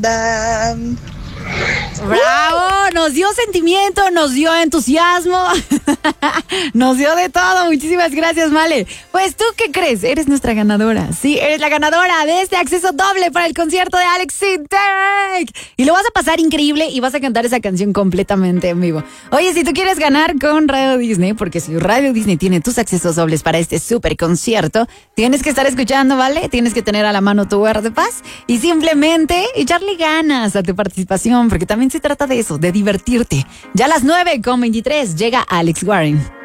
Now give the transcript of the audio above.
¡Bravo! Nos dio sentimiento, nos dio entusiasmo, nos dio de todo. Muchísimas gracias, Male. Pues, ¿tú qué crees? Eres nuestra ganadora. Sí, eres la ganadora de este acceso doble para el concierto de Alex Sintek. Y lo vas a pasar increíble y vas a cantar esa canción completamente en vivo. Oye, si tú quieres ganar con Radio Disney, porque si Radio Disney tiene tus accesos dobles para este súper concierto, tienes que estar escuchando, ¿vale? Tienes que tener a la mano tu guarda de paz y simplemente echarle ganas a tu participación, porque también se trata de eso, de divertirte. Ya a las 9:23 llega Alex Warren.